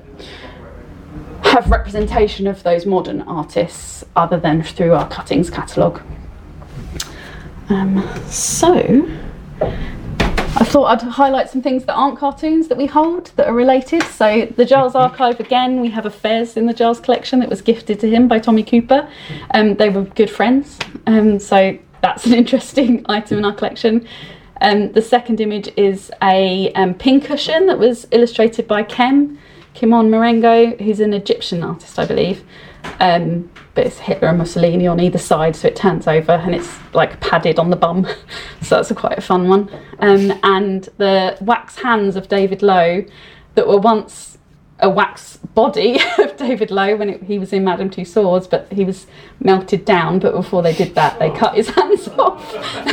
have representation of those modern artists other than through our cuttings catalogue. Um, so I thought I'd highlight some things that aren't cartoons that we hold that are related. So the Giles Archive, again, we have a Fez in the Giles collection that was gifted to him by Tommy Cooper. Um, they were good friends, um, so that's an interesting item in our collection. Um, the second image is a um, pincushion that was illustrated by Kem, Kimon Marengo, who's an Egyptian artist, I believe. Um, but it's Hitler and Mussolini on either side, so it turns over and it's like padded on the bum. So that's a quite a fun one. Um, and the wax hands of David Lowe that were once a wax body of David Lowe when it, he was in Madame Tussauds, but he was melted down. But before they did that, they cut his hands off.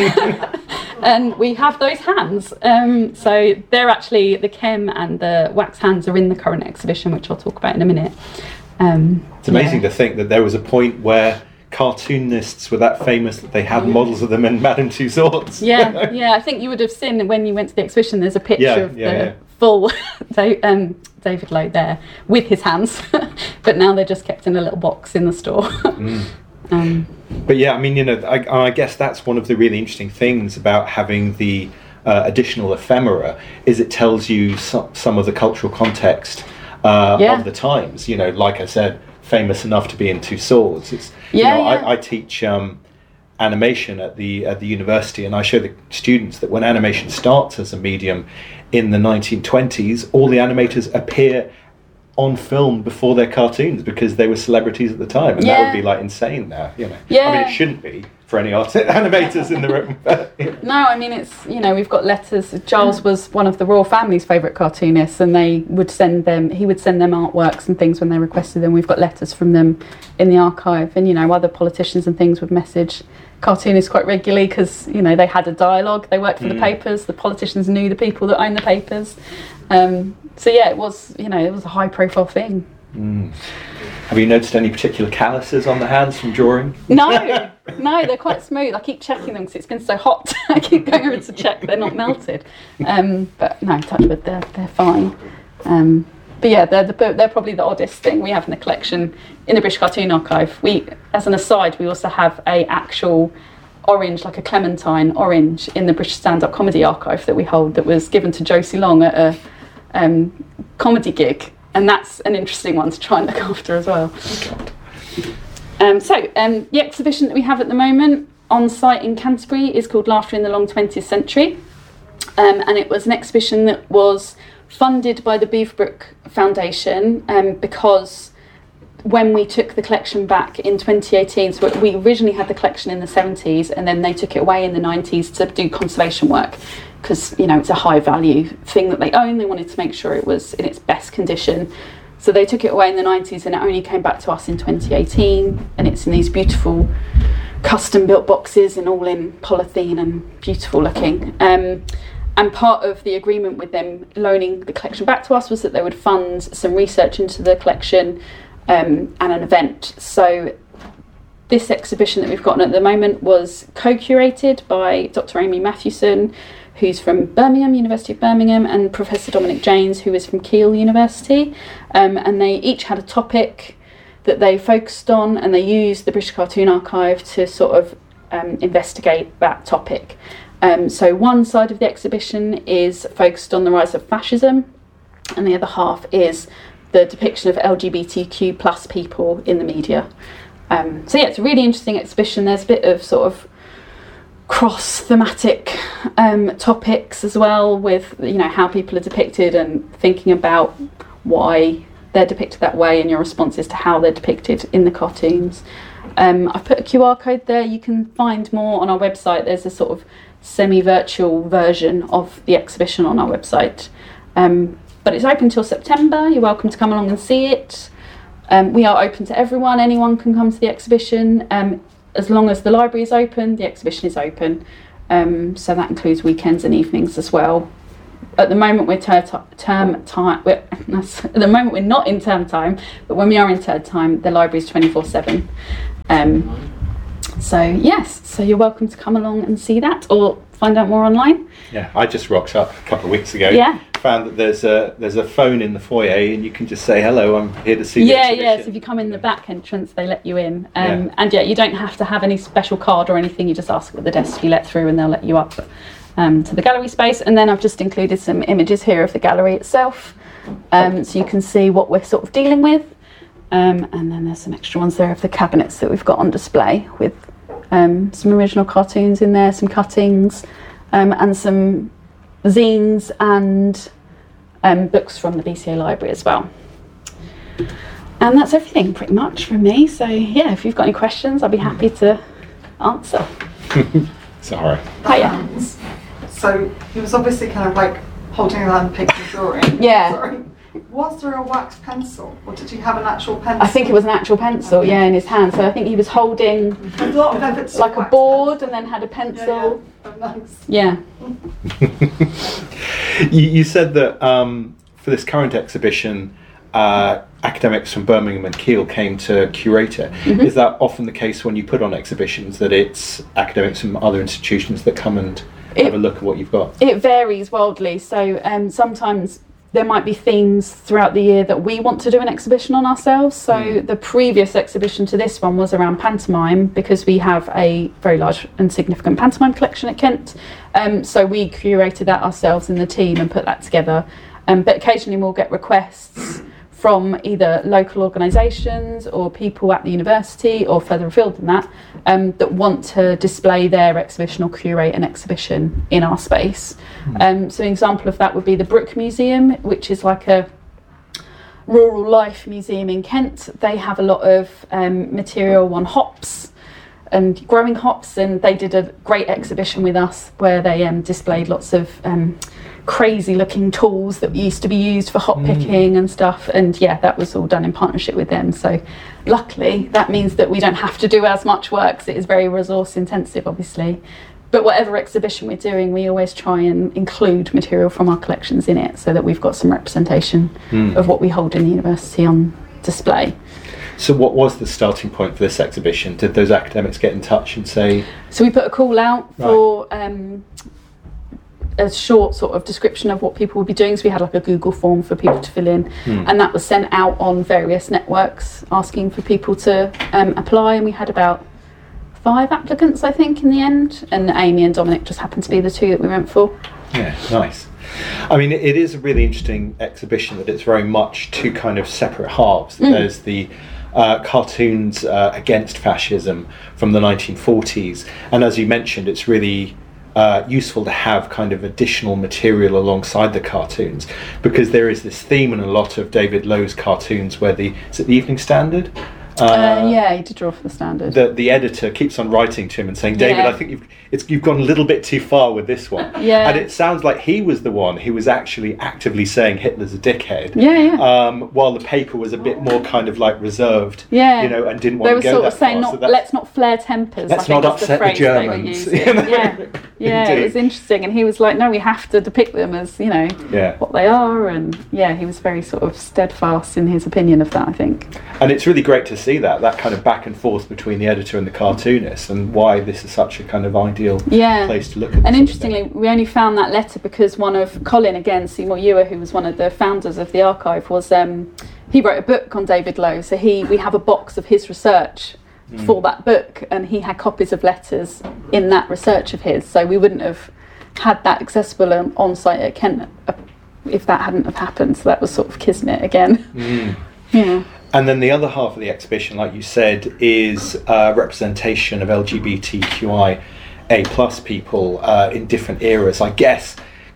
And we have those hands. Um, so they're actually, the Kem and the wax hands are in the current exhibition, which I'll talk about in a minute. Um, it's amazing yeah. to think that there was a point where cartoonists were that famous that they had models of them in Madame Tussauds. Yeah, yeah. I think you would have seen when you went to the exhibition, there's a picture yeah, of yeah, the yeah. full um, David Lowe there with his hands. But now they're just kept in a little box in the store. mm. um, But yeah, I mean, you know, I, I guess that's one of the really interesting things about having the uh, additional ephemera is it tells you some, some of the cultural context uh, yeah. of the times. You know, like I said, famous enough to be in Tussauds. It's, yeah, you know, yeah. I, I teach um, animation at the at the university, and I show the students that when animation starts as a medium in the nineteen twenties, all the animators appear on film before their cartoons because they were celebrities at the time, and yeah. that would be like insane now, you know. Yeah. I mean, it shouldn't be for any art animators in the room. No, I mean, it's, you know, we've got letters. Giles was one of the royal family's favourite cartoonists, and they would send them, he would send them artworks and things when they requested them. We've got letters from them in the archive, and, you know, other politicians and things would message cartoonists quite regularly because, you know, they had a dialogue, they worked for mm. the papers, the politicians knew the people that owned the papers. Um, so yeah, it was, you know, it was a high profile thing. Mm. Have you noticed any particular calluses on the hands from drawing? No, no, they're quite smooth. I keep checking them because it's been so hot. I keep going over to check they're not melted. Um, but no, touch wood, they're, they're fine. Um, but yeah, they're, the, they're probably the oddest thing we have in the collection in the British Cartoon Archive. We, as an aside, we also have a actual orange, like a clementine orange, in the British Stand-Up Comedy Archive that we hold, that was given to Josie Long at a um, comedy gig. And that's an interesting one to try and look after as well. Um, so, um, the exhibition that we have at the moment on site in Canterbury is called Laughter in the Long twentieth Century. Um, and it was an exhibition that was funded by the Beaverbrook Foundation um, because when we took the collection back in twenty eighteen, so we originally had the collection in the seventies and then they took it away in the nineties to do conservation work. Because, you know, it's a high value thing that they own. They wanted to make sure it was in its best condition. So they took it away in the nineties and it only came back to us in twenty eighteen. And it's in these beautiful custom built boxes and all in polythene and beautiful looking. Um, and part of the agreement with them loaning the collection back to us was that they would fund some research into the collection um, and an event. So this exhibition that we've got at the moment was co-curated by Doctor Amy Mathewson, who's from Birmingham, University of Birmingham, and Professor Dominic Janes, who is from Keele University. Um, and they each had a topic that they focused on, and they used the British Cartoon Archive to sort of um, investigate that topic. Um, so one side of the exhibition is focused on the rise of fascism, and the other half is the depiction of L G B T Q plus people in the media. Um, so yeah, it's a really interesting exhibition. There's a bit of sort of cross-thematic um, topics as well, with, you know, how people are depicted and thinking about why they're depicted that way and your responses to how they're depicted in the cartoons. Um, I've put a Q R code there. You can find more on our website. There's a sort of semi-virtual version of the exhibition on our website. Um, but it's open till September. You're welcome to come along and see it. Um, we are open to everyone. Anyone can come to the exhibition. Um, as long as the library is open, the exhibition is open. Um, so that includes weekends and evenings as well. At the moment we're ter- term time. We're, at the moment we're not in term time, but when we are in term time, the library is twenty-four seven. Um, so yes, so you're welcome to come along and see that, or find out more online. Yeah, I just rocked up a couple of weeks ago. Yeah. Found that there's a there's a phone in the foyer, and you can just say hello. I'm here to see. The Yeah, exhibition. yeah. So if you come in the back entrance, they let you in. Um, Yeah. And yeah, you don't have to have any special card or anything. You just ask at the desk to be let through, and they'll let you up um, to the gallery space. And then I've just included some images here of the gallery itself, um, so you can see what we're sort of dealing with. Um, and then there's some extra ones there of the cabinets that we've got on display with um, some original cartoons in there, some cuttings, um, and some zines and um, books from the B C A library as well. And that's everything pretty much from me. So yeah, if you've got any questions, I'll be happy to answer. Sorry. Hiya. So he was obviously kind of like holding around the picture drawing. Yeah. Sorry. Was there a wax pencil, or did he have an actual pencil? I think it was an actual pencil, yeah, in his hand. So I think he was holding A lot of evidence. like a board and then had a pencil. Yeah, yeah. Oh, nice. Yeah. you, you said that um, for this current exhibition, uh, academics from Birmingham and Keele came to curate it. Mm-hmm. Is that often the case when you put on exhibitions, that it's academics from other institutions that come and It- have a look at what you've got? It varies wildly. So um, sometimes there might be themes throughout the year that we want to do an exhibition on ourselves. So Mm. the previous exhibition to this one was around pantomime, because we have a very large and significant pantomime collection at Kent. Um, so we curated that ourselves in the team and put that together. Um, but occasionally we'll get requests from either local organisations or people at the university or further afield than that, um, that want to display their exhibition or curate an exhibition in our space. Um, so an example of that would be the Brook Museum, which is like a rural life museum in Kent. They have a lot of um, material on hops and growing hops, and they did a great exhibition with us where they um, displayed lots of um, crazy looking tools that used to be used for hop picking and stuff, and yeah, that was all done in partnership with them. So luckily that means that we don't have to do as much work, 'cause it is very resource intensive obviously. But whatever exhibition we're doing, we always try and include material from our collections in it, so that we've got some representation Mm. of what we hold in the university on display. So what was the starting point for this exhibition? Did those academics get in touch and say... So we put a call out for um, a short sort of description of what people would be doing. So we had like a Google form for people to fill in, Hmm. and that was sent out on various networks asking for people to um, apply, and we had about five applicants I think in the end, and Amy and Dominic just happened to be the two that we went for. Yeah, nice. I mean, it is a really interesting exhibition, that it's very much two kind of separate halves. That Mm. There's the uh, cartoons uh, against fascism from the nineteen forties, and as you mentioned, it's really uh, useful to have kind of additional material alongside the cartoons, because there is this theme in a lot of David Lowe's cartoons where the, is it the Evening Standard? Uh, yeah, he did draw for the Standard. The, the editor keeps on writing to him and saying, David, Yeah. I think you've it's you've gone a little bit too far with this one. Yeah. And it sounds like he was the one who was actually actively saying Hitler's a dickhead. Yeah, yeah. Um, while the paper was a bit more kind of like reserved. Yeah. You know, and didn't want They to were go sort that of saying, far. not, So that's- let's not flare tempers. Let's I think not was upset the phrase they were Germans, using. you know? Yeah, yeah, it Indeed. was interesting, and he was like, no, we have to depict them as, you know, Yeah. what they are, and yeah, he was very sort of steadfast in his opinion of that, I think. And it's really great to see that, that kind of back and forth between the editor and the cartoonist, and why this is such a kind of ideal Yeah. place to look at this. And interestingly, we only found that letter because one of Colin, again, Seymour Ewer, who was one of the founders of the archive, was um, he wrote a book on David Lowe. So he we have a box of his research Mm. for that book, and he had copies of letters in that research of his. So we wouldn't have had that accessible on, on site at Kent uh, if that hadn't have happened. So that was sort of kismet again. Mm. Yeah. And then the other half of the exhibition, like you said, is uh, representation of L G B T Q I A plus people uh, in different eras. I guess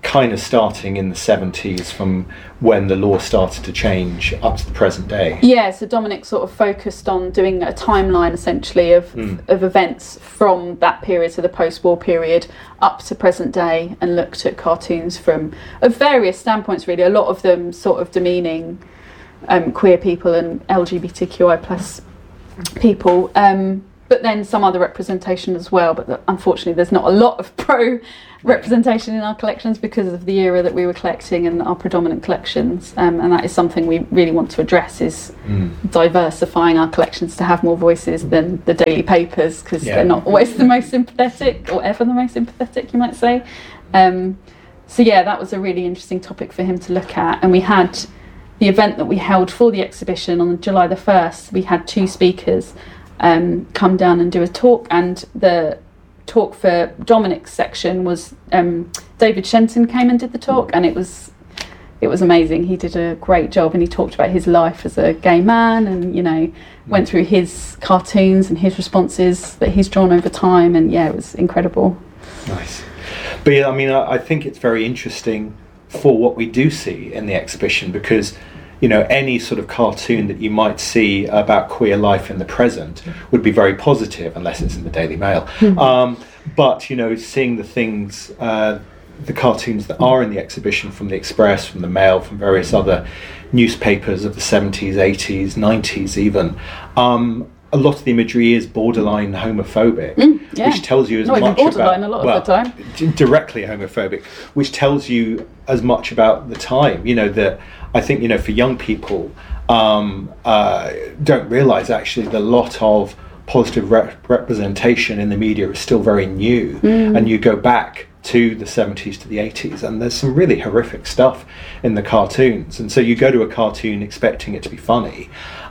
kind of starting in the seventies from when the law started to change up to the present day. Yeah, so Dominic sort of focused on doing a timeline essentially of, mm. of events from that period, so the post-war period, up to present day, and looked at cartoons from of various standpoints really, a lot of them sort of demeaning um, queer people and L G B T Q I plus people, um, but then some other representation as well, but unfortunately there's not a lot of pro representation in our collections because of the era that we were collecting and our predominant collections, um, and that is something we really want to address, is mm. diversifying our collections to have more voices than the daily papers, because yeah. they're not always the most sympathetic, or ever the most sympathetic, you might say. Um, so yeah, that was a really interesting topic for him to look at, and we had the event that we held for the exhibition on July the first, we had two speakers um, come down and do a talk, and the talk for Dominic's section was um, David Shenton came and did the talk, and it was it was amazing. He did a great job, and he talked about his life as a gay man, and you know went through his cartoons and his responses that he's drawn over time, and yeah, it was incredible. Nice. But yeah, I mean, I, I think it's very interesting for what we do see in the exhibition, because you know, any sort of cartoon that you might see about queer life in the present would be very positive, unless it's in the Daily Mail. Mm-hmm. Um, but, you know, seeing the things, uh, the cartoons that are in the exhibition from the Express, from the Mail, from various other newspapers of the seventies, eighties, nineties even, um, a lot of the imagery is borderline homophobic, mm, yeah. which tells you as Not much even borderline about... a lot well, of the time. directly homophobic, which tells you as much about the time, you know, that I think, you know, for young people, um, uh, don't realise actually that a lot of positive rep- representation in the media is still very new. Mm. And you go back to the seventies to the eighties, and there's some really horrific stuff in the cartoons. And so you go to a cartoon expecting it to be funny,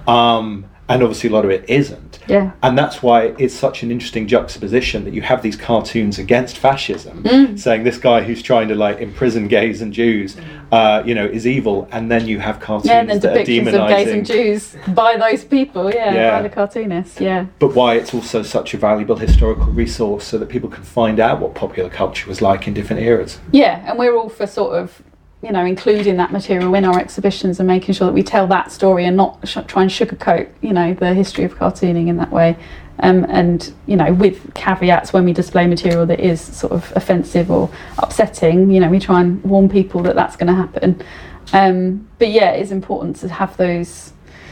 um, and obviously a lot of it isn't. Yeah. And that's why it's such an interesting juxtaposition that you have these cartoons against fascism, mm. saying this guy who's trying to like imprison gays and Jews, uh, you know, is evil, and then you have cartoons yeah, and then that are depictions demonizing of gays and Jews by those people, yeah, yeah, by the cartoonists, yeah. But why it's also such a valuable historical resource, so that people can find out what popular culture was like in different eras. Yeah, and we're all for sort of, you know, including that material in our exhibitions and making sure that we tell that story and not sh- try and sugarcoat, you know, the history of cartooning in that way. Um, and, you know, with caveats when we display material that is sort of offensive or upsetting, you know, we try and warn people that that's going to happen. Um, but yeah, it's important to have those,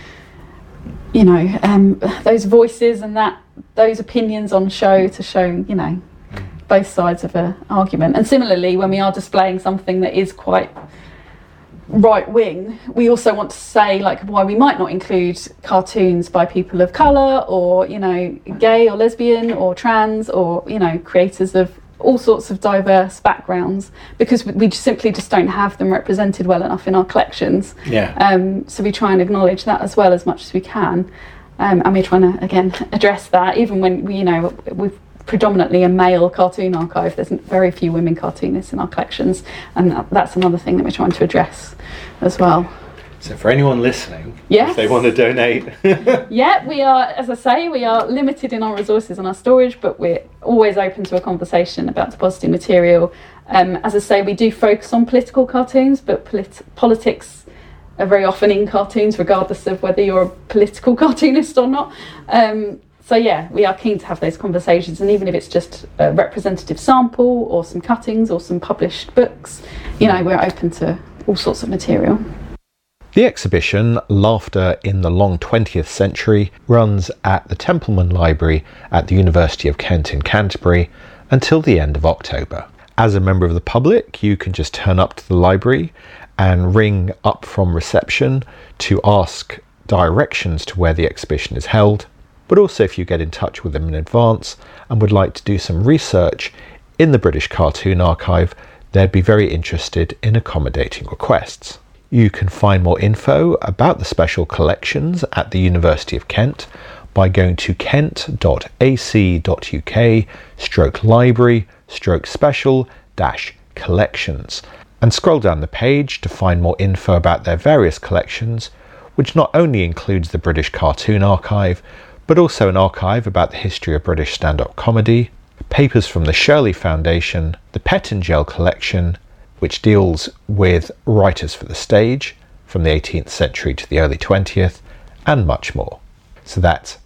you know, um, those voices and that those opinions on show to show, you know, both sides of an argument. And similarly, when we are displaying something that is quite right wing, we also want to say like why we might not include cartoons by people of colour, or you know, gay or lesbian or trans, or you know, creators of all sorts of diverse backgrounds, because we just simply just don't have them represented well enough in our collections. Yeah. Um, so we try and acknowledge that as well as much as we can, um, and we're trying to again address that, even when we, you know, we've predominantly a male cartoon archive. There's very few women cartoonists in our collections, and that, that's another thing that we're trying to address as well. So for anyone listening, yes. if they want to donate. Yeah, we are, as I say, we are limited in our resources and our storage, but we're always open to a conversation about depositing material. Um, as I say, we do focus on political cartoons, but polit- politics are very often in cartoons, regardless of whether you're a political cartoonist or not. Um, So yeah, we are keen to have those conversations, and even if it's just a representative sample or some cuttings or some published books, you know, we're open to all sorts of material. The exhibition, Laughter in the Long twentieth Century, runs at the Templeman Library at the University of Kent in Canterbury until the end of October. As a member of the public, you can just turn up to the library and ring up from reception to ask directions to where the exhibition is held. But also if you get in touch with them in advance and would like to do some research in the British Cartoon Archive, they'd be very interested in accommodating requests. You can find more info about the special collections at the University of Kent by going to kent dot a c dot u k stroke library stroke special dash collections and scroll down the page to find more info about their various collections, which not only includes the British Cartoon Archive, but also an archive about the history of British stand-up comedy, papers from the Shirley Foundation, the Pettingell collection, which deals with writers for the stage from the eighteenth century to the early twentieth, and much more. So that's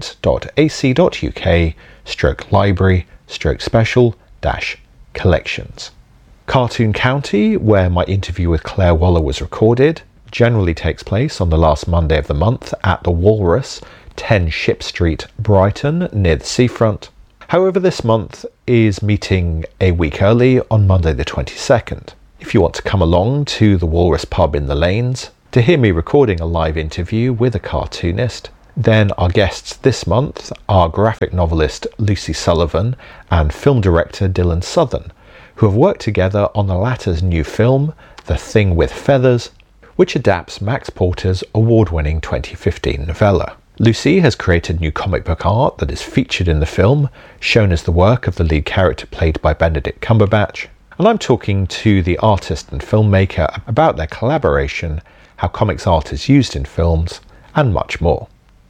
kent.ac.uk stroke library stroke special dash collections. Cartoon County, where my interview with Claire Waller was recorded, generally takes place on the last Monday of the month at the Walrus, ten Ship Street, Brighton, near the seafront. However, this month is meeting a week early on Monday the twenty-second. If you want to come along to the Walrus pub in the Lanes to hear me recording a live interview with a cartoonist, then our guests this month are graphic novelist Lucy Sullivan and film director Dylan Southern, who have worked together on the latter's new film, The Thing with Feathers, which adapts Max Porter's award-winning twenty fifteen novella. Lucy has created new comic book art that is featured in the film, shown as the work of the lead character played by Benedict Cumberbatch, and I'm talking to the artist and filmmaker about their collaboration, how comics art is used in films, and much more.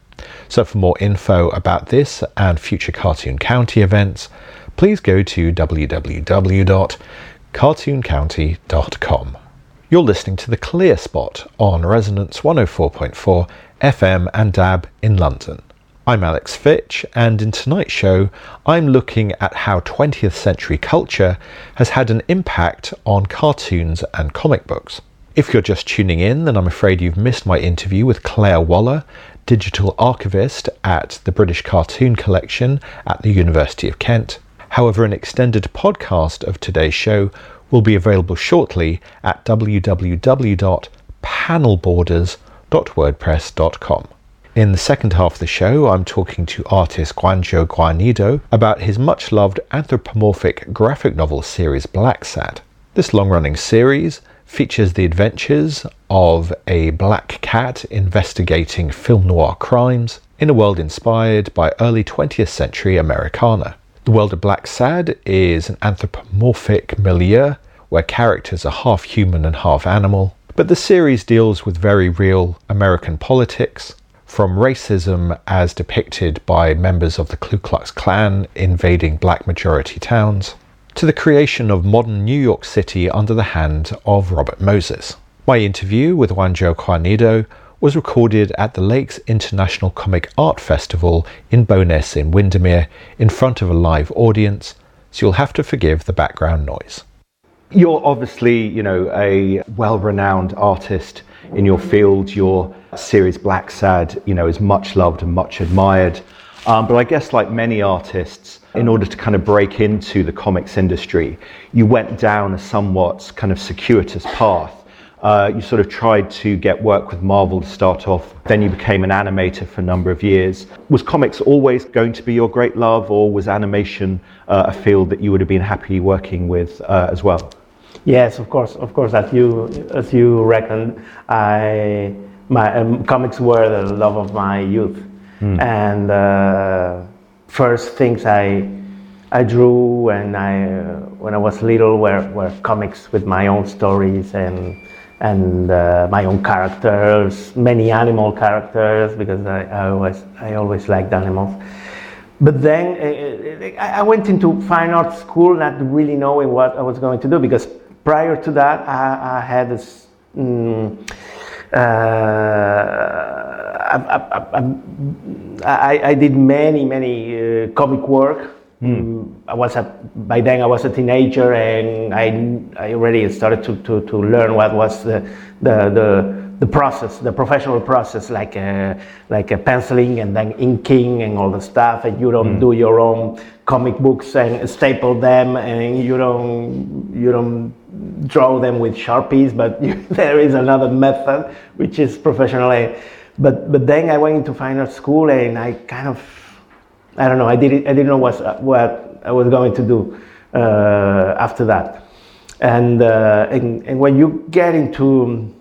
So for more info about this and future Cartoon County events, please go to w w w dot cartoon county dot com. You're listening to The Clear Spot on Resonance one oh four point four F M and D A B in London. I'm Alex Fitch, and in tonight's show I'm looking at how twentieth century culture has had an impact on cartoons and comic books. If you're just tuning in, then I'm afraid you've missed my interview with Claire Waller, digital archivist at the British Cartoon Collection at the University of Kent. However, an extended podcast of today's show will be available shortly at w w w dot panel borders dot wordpress dot com. In the second half of the show, I'm talking to artist Juanjo Guarnido about his much-loved anthropomorphic graphic novel series Blacksad. This long-running series features the adventures of a black cat investigating film noir crimes in a world inspired by early twentieth century Americana. The world of Blacksad is an anthropomorphic milieu where characters are half human and half animal, but the series deals with very real American politics, from racism as depicted by members of the Ku Klux Klan invading black majority towns, to the creation of modern New York City under the hand of Robert Moses. My interview with Juanjo Guarnido was recorded at the Lakes International Comic Art Festival in Bowness in Windermere in front of a live audience, so you'll have to forgive the background noise. You're obviously, you know, a well-renowned artist in your field. Your series Blacksad, you know, is much loved and much admired. Um, but I guess like many artists, in order to kind of break into the comics industry, you went down a somewhat kind of circuitous path. Uh, you sort of tried to get work with Marvel to start off, then you became an animator for a number of years. Was comics always going to be your great love, or was animation uh, a field that you would have been happy working with uh, as well? Yes, of course, of course. As you as you reckoned, I my um, comics were the love of my youth, mm. and uh, first things I I drew and I uh, when I was little were were comics with my own stories and and uh, my own characters, many animal characters, because I, I always I always liked animals. But then uh, I went into fine art school not really knowing what I was going to do, because prior to that I, I had this, um, uh, I, I, I, I did many, many uh, comic work. Mm. I was a, by then I was a teenager, and I, I already started to, to, to learn what was the, the, the the process, the professional process, like a, like a penciling and then inking and all the stuff, and you don't mm. do your own comic books and staple them, and you don't you don't draw them with Sharpies, but you, there is another method which is professional. But but then I went into fine art school, and I kind of I don't know I didn't I didn't know what what I was going to do uh, after that, and, uh, and and when you get into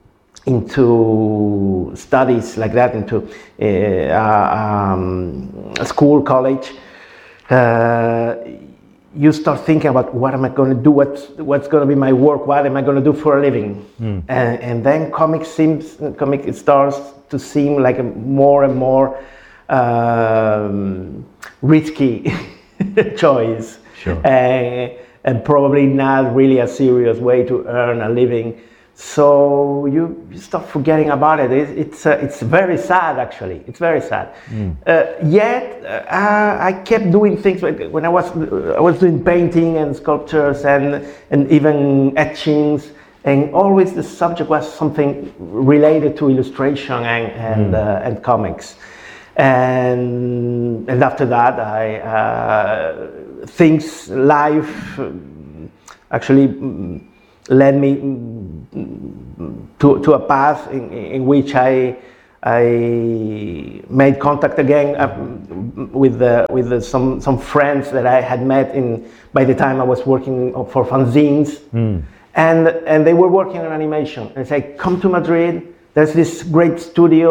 into studies like that, into uh, um, school, college, uh, you start thinking about what am I going to do, what's, what's going to be my work, what am I going to do for a living? Mm. And, and then comics seems, comic it starts to seem like a more and more um, risky choice. Sure. Uh, and probably not really a serious way to earn a living. So you, you start forgetting about it. it it's uh, it's very sad, actually. It's very sad. Mm. Uh, yet uh, I kept doing things when I was I was doing painting and sculptures and and even etchings, and always the subject was something related to illustration and and, mm. uh, and comics. And and after that, I uh, things life actually led me to to a path in, in which I I made contact again uh, with the, with the, some some friends that I had met in by the time I was working for fanzines, mm. and and they were working on animation. And say, come to Madrid. There's this great studio.